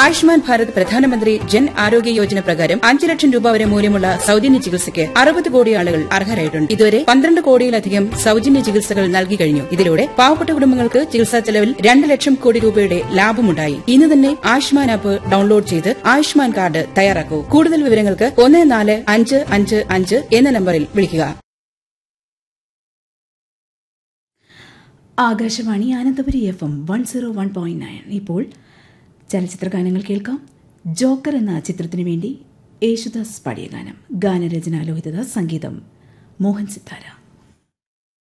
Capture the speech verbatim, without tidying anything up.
ആയുഷ്മാൻ ഭാരത് പ്രധാനമന്ത്രി ജൻ ആരോഗ്യ യോജന പ്രകാരം അഞ്ച് ലക്ഷം രൂപ വരെ മൂല്യമുള്ള സൌജന്യ ചികിത്സയ്ക്ക് അറുപത് കോടി ആളുകൾ അർഹരായിട്ടുണ്ട്. ഇതുവരെ പന്ത്രണ്ട് കോടിയിലധികം സൌജന്യ ചികിത്സകൾ നൽകി കഴിഞ്ഞു. ഇതിലൂടെ പാവപ്പെട്ട കുടുംബങ്ങൾക്ക് ചികിത്സാ ചെലവിൽ രണ്ട് ലക്ഷം കോടി രൂപയുടെ ലാഭമുണ്ടായി. ഇന്ന് തന്നെ ആയുഷ്മാൻ ആപ്പ് ഡൌൺലോഡ് ചെയ്ത് ആയുഷ്മാൻ കാർഡ് തയ്യാറാക്കൂ. കൂടുതൽ വിവരങ്ങൾക്ക് ഒന്ന് നാല് അഞ്ച് അഞ്ച് അഞ്ച് എന്ന നമ്പറിൽ വിളിക്കുക. Akashvani Ananthapuri F M one zero one point nine. ഇപ്പോൾ ചലച്ചിത്ര ഗാനങ്ങൾ കേൾക്കാം. ജോക്കർ എന്ന ചിത്രത്തിനു വേണ്ടി യേശുദാസ് പാടിയ ഗാനം. ഗാനരചന ലോഹിതദാസ്, സംഗീതം മോഹൻ സിത്താര.